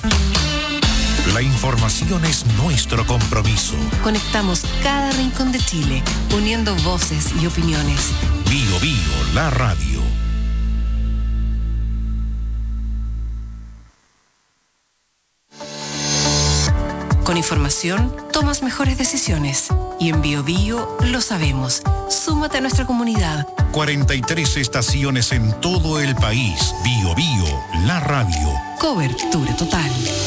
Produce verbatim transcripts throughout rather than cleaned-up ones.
La información es nuestro compromiso. Conectamos cada rincón de Chile, uniendo voces y opiniones. Bio Bio, la radio. Con información, tomas mejores decisiones. Y en Bio Bio lo sabemos. Súmate a nuestra comunidad. cuarenta y tres estaciones en todo el país. Bio Bio, la radio. Cobertura total.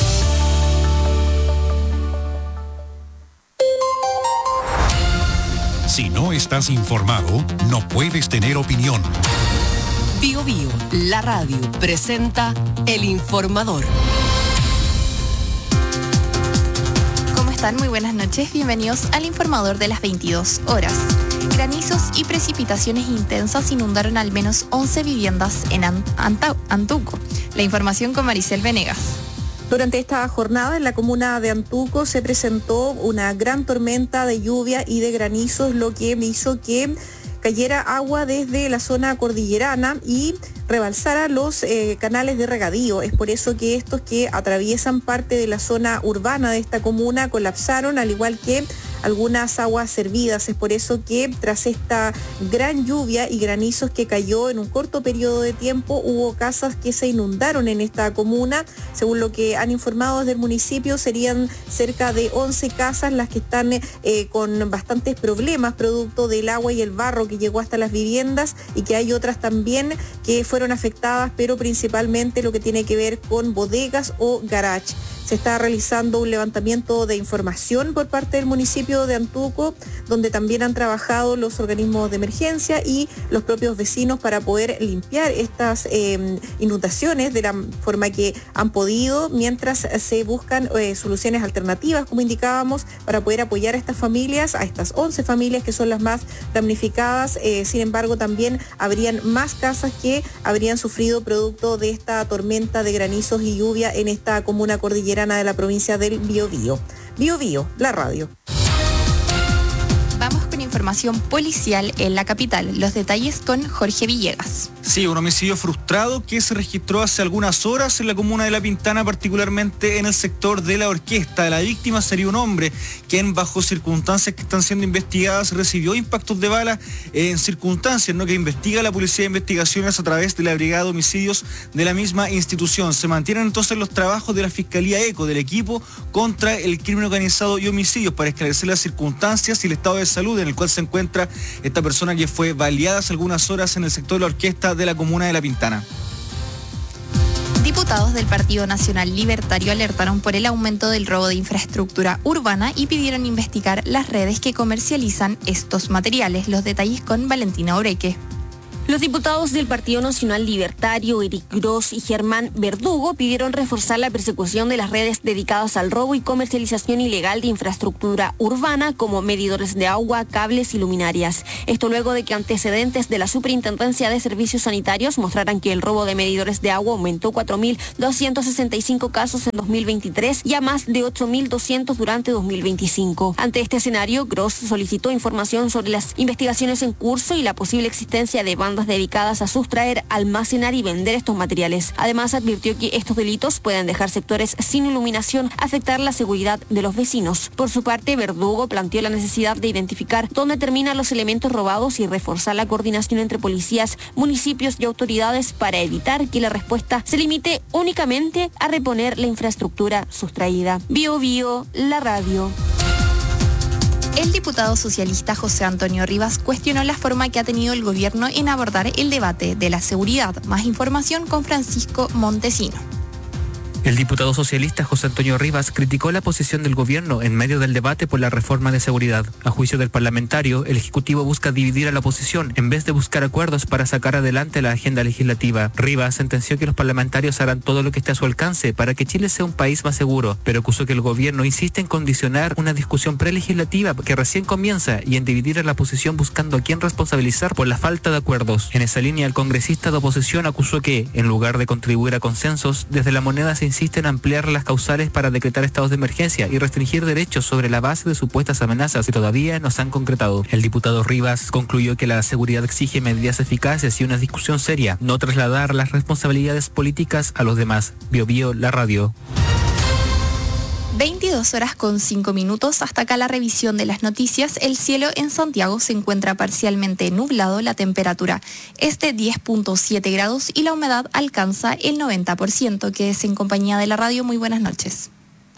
Si no estás informado, no puedes tener opinión. Bio Bio, la radio, presenta El Informador. ¿Cómo están? Muy buenas noches. Bienvenidos al Informador de las veintidós horas. Granizos y precipitaciones intensas inundaron al menos once viviendas en Anta- Antuco. La información con Maricel Venegas. Durante esta jornada en la comuna de Antuco se presentó una gran tormenta de lluvia y de granizos, lo que hizo que cayera agua desde la zona cordillerana y rebalsara los eh, canales de regadío. Es por eso que estos que atraviesan parte de la zona urbana de esta comuna colapsaron, al igual que algunas aguas servidas. Es por eso que tras esta gran lluvia y granizos que cayó en un corto periodo de tiempo, hubo casas que se inundaron en esta comuna. Según lo que han informado desde el municipio, serían cerca de once casas las que están eh, con bastantes problemas producto del agua y el barro que llegó hasta las viviendas, y que hay otras también que fueron afectadas, pero principalmente lo que tiene que ver con bodegas o garage. Se está realizando un levantamiento de información por parte del municipio de Antuco, donde también han trabajado los organismos de emergencia y los propios vecinos para poder limpiar estas eh, inundaciones de la forma que han podido, mientras se buscan eh, soluciones alternativas, como indicábamos, para poder apoyar a estas familias, a estas once familias que son las más damnificadas. Eh, sin embargo, también habrían más casas que habrían sufrido producto de esta tormenta de granizos y lluvia en esta comuna cordillerana de la provincia del Biobío. Biobío, la radio. Vamos con información policial en la capital. Los detalles con Jorge Villegas. Sí, un homicidio frustrado que se registró hace algunas horas en la comuna de La Pintana, particularmente en el sector de La Orquesta. La víctima sería un hombre quien, bajo circunstancias que están siendo investigadas, recibió impactos de bala en circunstancias, ¿no?, que investiga la Policía de Investigaciones a través de la Brigada de Homicidios de la misma institución. Se mantienen entonces los trabajos de la Fiscalía ECO, del equipo contra el crimen organizado y homicidios, para esclarecer las circunstancias y el estado de salud en el cual se encuentra esta persona que fue baleada hace algunas horas en el sector de La Orquesta de la comuna de La Pintana. Diputados del Partido Nacional Libertario alertaron por el aumento del robo de infraestructura urbana y pidieron investigar las redes que comercializan estos materiales. Los detalles con Valentina Oreque. Los diputados del Partido Nacional Libertario, Eric Gross y Germán Verdugo, pidieron reforzar la persecución de las redes dedicadas al robo y comercialización ilegal de infraestructura urbana, como medidores de agua, cables y luminarias. Esto luego de que antecedentes de la Superintendencia de Servicios Sanitarios mostraran que el robo de medidores de agua aumentó cuatro mil doscientos sesenta y cinco casos en dos mil veintitrés y a más de ocho mil doscientos durante dos mil veinticinco. Ante este escenario, Gross solicitó información sobre las investigaciones en curso y la posible existencia de bandas dedicadas a sustraer, almacenar y vender estos materiales. Además, advirtió que estos delitos pueden dejar sectores sin iluminación, afectar la seguridad de los vecinos. Por su parte, Verdugo planteó la necesidad de identificar dónde terminan los elementos robados y reforzar la coordinación entre policías, municipios y autoridades para evitar que la respuesta se limite únicamente a reponer la infraestructura sustraída. Bio Bio, la radio. El diputado socialista José Antonio Rivas cuestionó la forma que ha tenido el gobierno en abordar el debate de la seguridad. Más información con Francisco Montesino. El diputado socialista José Antonio Rivas criticó la posición del gobierno en medio del debate por la reforma de seguridad. A juicio del parlamentario, el Ejecutivo busca dividir a la oposición en vez de buscar acuerdos para sacar adelante la agenda legislativa. Rivas sentenció que los parlamentarios harán todo lo que esté a su alcance para que Chile sea un país más seguro, pero acusó que el gobierno insiste en condicionar una discusión prelegislativa que recién comienza y en dividir a la oposición buscando a quién responsabilizar por la falta de acuerdos. En esa línea, el congresista de oposición acusó que, en lugar de contribuir a consensos, desde la moneda se insiste en ampliar las causales para decretar estados de emergencia y restringir derechos sobre la base de supuestas amenazas que todavía no se han concretado. El diputado Rivas concluyó que la seguridad exige medidas eficaces y una discusión seria, no trasladar las responsabilidades políticas a los demás. Bio Bio, la radio. veintidós horas con cinco minutos, hasta acá la revisión de las noticias. El cielo en Santiago se encuentra parcialmente nublado, la temperatura es de diez punto siete grados y la humedad alcanza el noventa por ciento. Quédese en compañía de la radio, muy buenas noches.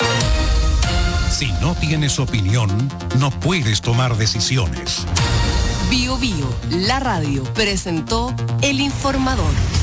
Si no tienes opinión, no puedes tomar decisiones. Bio Bio, la radio, presentó El Informador.